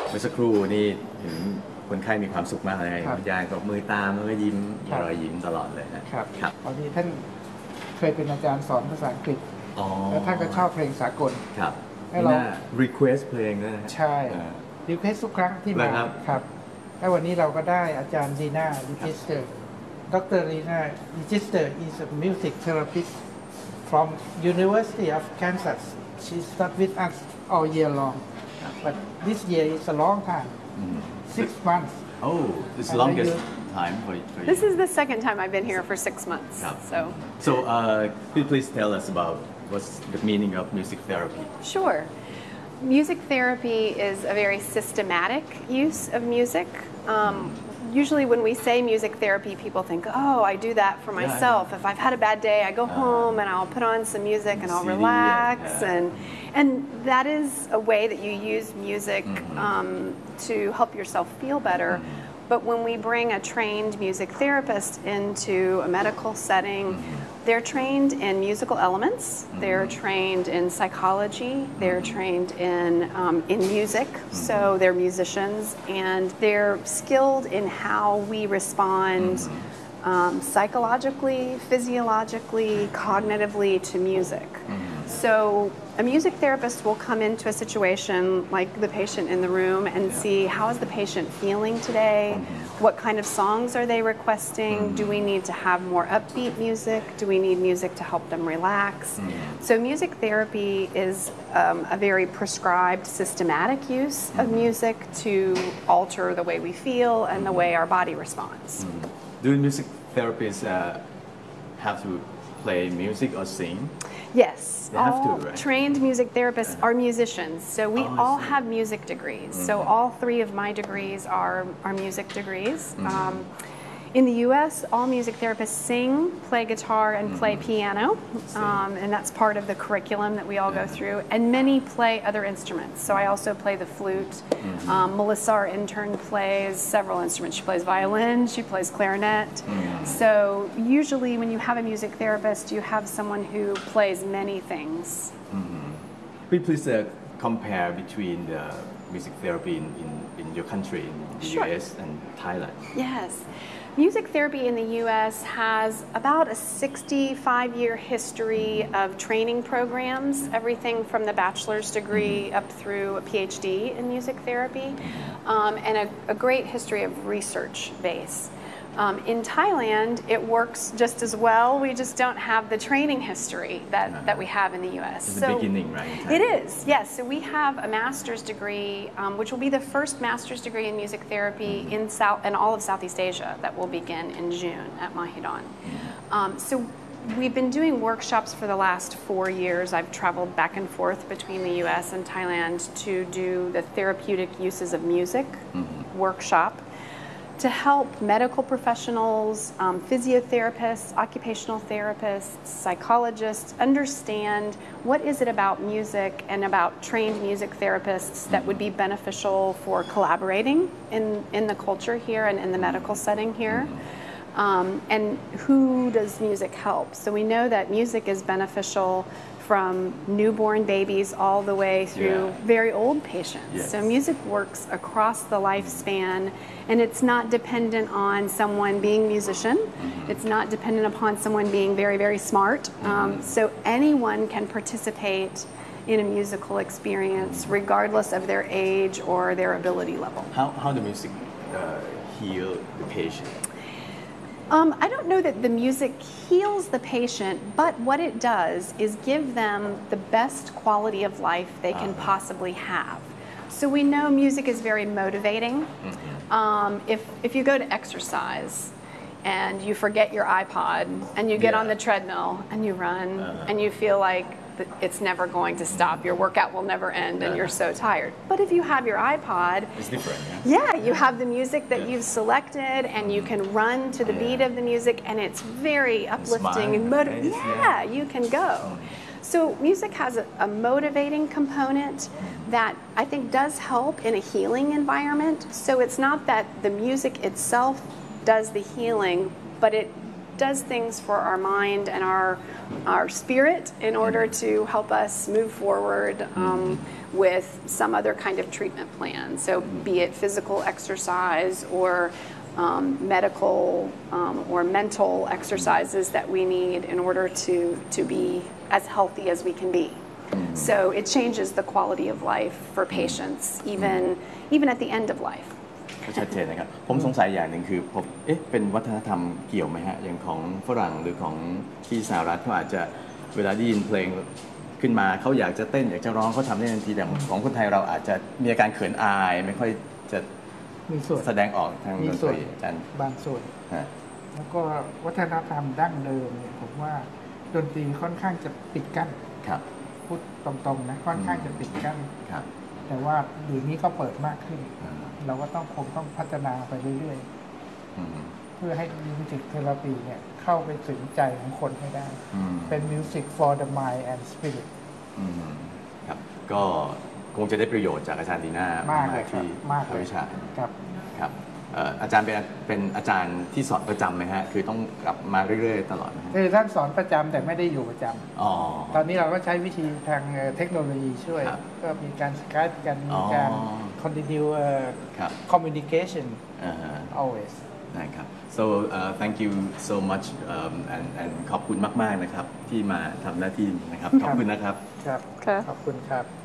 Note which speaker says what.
Speaker 1: เมื่อสักครู่นี่เห็นคนไข้มีความสุขมากเลยคุณยายก็มือตามแล้วก็ยิ้มรอยยิ้มตลอดเลยนะครับ
Speaker 2: ครับตอนนี้ท่านเคยเป็นอาจารย์สอนภาษาอังกฤษแล้วท่านก็ชอบเพลงสากล
Speaker 1: ครับให้เรา request เพลงด้วยนะ
Speaker 2: ใช่ request ทุกครั้งที่มาครับแล้ววันนี้เราก็ได้อาจารย์ลีน่าลิจิสเตอร์ดร. Lina Register is a music therapist from University of Kansas. She studied with us all year long, but this year is a long time, 6 months.
Speaker 1: Oh, it's the longest time for you.
Speaker 3: This is the second time I've been here for 6 months.
Speaker 1: So, could you please tell us about what's the meaning of music therapy?
Speaker 3: Sure. Music therapy is a very systematic use of music. Usually when we say music therapy, people think, oh, I do that for myself. If I've had a bad day, I go home and I'll put on some music and I'll relax. And that is a way that you use music to help yourself feel better. But when we bring a trained music therapist into a medical setting, they're trained in musical elements, they're trained in psychology, they're trained in music, so they're musicians, and they're skilled in how we respond psychologically, physiologically, cognitively to music. So a music therapist will come into a situation like the patient in the room and see how is the patient feeling today, what kind of songs are they requesting, do we need to have more upbeat music, do we need music to help them relax. So music therapy is a very prescribed, systematic use of music to alter the way we feel and the way our body responds.
Speaker 1: Do music therapists have to play music or sing?
Speaker 3: Yes,
Speaker 1: all
Speaker 3: trained music therapists are musicians, so we all have music degrees. So all 3 of my degrees are music degrees. In the U.S., all music therapists sing, play guitar, and play piano, and that's part of the curriculum that we all go through. And many play other instruments. So I also play the flute. Melissa, our intern, plays several instruments. She plays violin, she plays clarinet. So usually when you have a music therapist, you have someone who plays many things.
Speaker 1: Could you please compare between the music therapy in your country, in the U.S. and Thailand?
Speaker 3: Yes. Music therapy in the U.S. has about a 65-year history of training programs, everything from the bachelor's degree up through a PhD in music therapy, and a great history of research base. In Thailand, it works just as well. We just don't have the training history that we have in the U.S.
Speaker 1: It's the beginning, right?
Speaker 3: It is, yes. So we have a master's degree, which will be the first master's degree in music therapy in all of Southeast Asia that will begin in June at Mahidol. So we've been doing workshops for the last 4 years. I've traveled back and forth between the U.S. and Thailand to do the therapeutic uses of music workshop, to help medical professionals, physiotherapists, occupational therapists, psychologists understand what is it about music and about trained music therapists that would be beneficial for collaborating in the culture here and in the medical setting here. And who does music help? So we know that music is beneficial from newborn babies all the way through very old patients. So music works across the lifespan, and it's not dependent on someone being a musician. It's not dependent upon someone being very, very smart. So anyone can participate in a musical experience regardless of their age or their ability level.
Speaker 1: How the music heal the patient?
Speaker 3: I don't know that the music heals the patient, but what it does is give them the best quality of life they can possibly have. So we know music is very motivating. If you go to exercise and you forget your iPod and you get on the treadmill and you run and you feel like it's never going to stop, your workout will never end and you're so tired. But if you have your iPod,
Speaker 1: it's different.
Speaker 3: You have the music that you've selected and you can run to the beat of the music, and it's very uplifting and motivating. You can go. So music has a motivating component that I think does help in a healing environment. So it's not that the music itself does the healing, but it does things for our mind and our spirit in order to help us move forward with some other kind of treatment plan. So be it physical exercise or medical or mental exercises that we need in order to be as healthy as we can be. So it changes the quality of life for patients, even at the end of life.
Speaker 1: ชัดเจนนะครับผมสงสัยอย่างหนึ่งคือผมเป็นวัฒนธรรมเกี่ยวไหมฮะอย่างของฝรั่งหรือของที่สหรัฐเขาอาจจะเวลาได้ยินเพลงขึ้นมาเขาอยากจะเต้นอยากจะร้องเขาทำได้ทันทีแต่ของคนไทยเราอาจจะมีอาการเขินอายไม่ค่อยจะแสดงออกทางดนตรีอาจารย์
Speaker 2: บางส่วนแล้วก็วัฒนธรรมดั้งเดิมเนี่ยผมว่าดนตรีค่อนข้างจะปิดกั้นพูดตรงๆนะค่อนข้างจะปิดกั้นแต่ว่าเดี๋ยวนี้ก็เปิดมากขึ้นเราก็คงต้องพัฒนาไปเรื่อยๆเพื่อให้มิวสิกเทอราปีเนี่ยเข้าไปถึงใจของคนให้ได้เป็นมิวสิก for the mind and spirit
Speaker 1: ครับก็คงจะได้ประโยชน์จากอาจารย์ดีน่ามากที่ภาควิชาครับอาจารย์เป็นอาจารย์ที่สอนประจำไหมฮะคือต้องกลับมาเรื่อยๆตลอด
Speaker 2: คือท่านสอนประจำแต่ไม่ได้อยู่ประจำตอนนี้เราก็ใช้วิธีทางเทคโนโลยีช่วยก็มีการสกายกันมีการ continue communication always
Speaker 1: นะครับ so thank you so much and ขอบคุณมากๆนะครับที่มาทำหน้าที่นะครับขอบคุณนะครับ
Speaker 2: ครับขอบคุณครับ